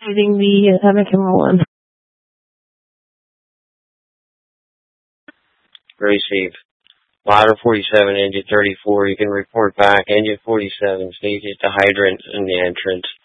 reading the Anakin one. Receive. Ladder 47, engine 34, you can report back. Engine 47, stage at the hydrant in the entrance.